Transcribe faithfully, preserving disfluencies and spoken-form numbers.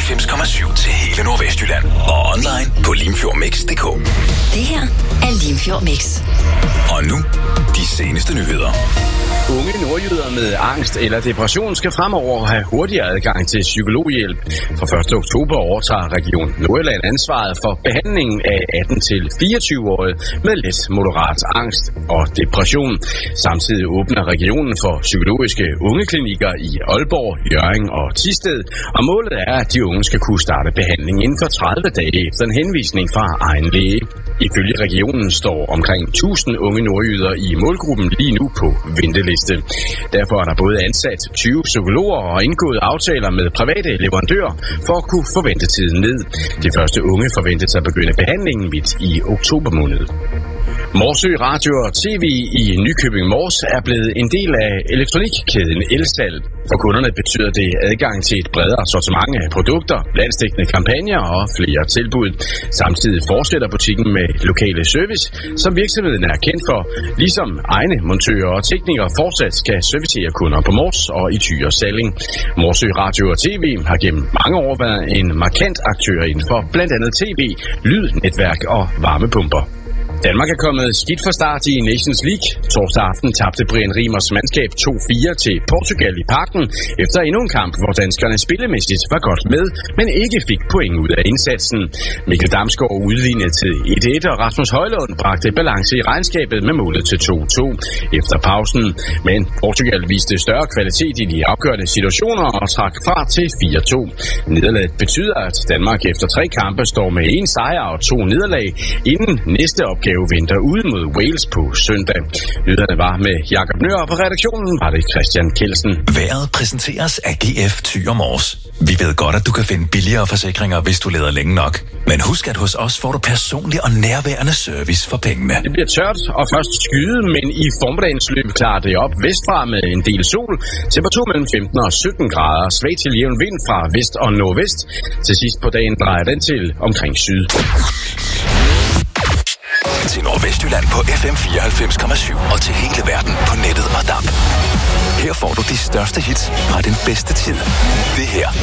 fireoghalvfems komma syv til hele Nordvestjylland. Og online på limfjordmix punktum d k. Det her er Limfjord Mix. Og nu, de seneste nyheder. Unge nordjyder med angst eller depression skal fremover have hurtigere adgang til psykologhjælp. Fra første oktober overtager Region Nordjylland ansvaret for behandlingen af atten til fireogtyve-årige med let moderat angst og depression. Samtidig åbner regionen for psykologiske ungeklinikker i Aalborg, Hjørring og Thisted, og målet er, at de unge skal kunne starte behandling inden for tredive dage efter en henvisning fra egen læge. Ifølge regionen står omkring tusind unge nordjyder i målgruppen lige nu på venteliste. Derfor er der både ansat tyve psykologer og indgået aftaler med private leverandører for at kunne få ventetiden ned. De første unge forventes at begynde behandlingen midt i oktober måned. Morsø Radio og T V i Nykøbing Mors er blevet en del af elektronikkæden Elsalg. For kunderne betyder det adgang til et bredere sortiment af produkter, landsdækkende kampagner og flere tilbud. Samtidig fortsætter butikken med lokale service, som virksomheden er kendt for, ligesom egne montører og teknikere fortsat skal servicere kunder på Mors og i Thy og Salling. Morsø Radio og T V har gennem mange år været en markant aktør inden for blandt andet T V, lyd, netværk og varmepumper. Danmark er kommet skidt fra start i Nations League. Torsdag aften tabte Brian Riemers mandskab to fire til Portugal i Parken, efter endnu en kamp, hvor danskerne spillemæssigt var godt med, men ikke fik point ud af indsatsen. Mikkel Damsgaard udlignede til et et, og Rasmus Højlund bragte balance i regnskabet med målet til to to efter pausen. Men Portugal viste større kvalitet i de afgørende situationer og trak fra til fire to. Nederlaget betyder, at Danmark efter tre kampe står med en sejr og to nederlag, inden næste opgave venter ude mod Wales på søndag. Nyhederne var med Jakob Nøhr, og på redaktionen var det Christian Kelsen. Vejret præsenteres af G F Thy og Mors. Vi ved godt, at du kan finde billigere forsikringer, hvis du leder længe nok. Men husk, at hos os får du personlig og nærværende service for pengene. Det bliver tørt og først skyde, men i formiddagens løb klarer det op vestfra med en del sol. Temperatur mellem femten og sytten grader. Svag til jævn vind fra vest og nordvest. Til sidst på dagen drejer den til omkring syd. Til Nordvestjylland på F M fireoghalvfems komma syv og til hele verden på nettet og D A B. Her får du de største hits fra den bedste tid. Det her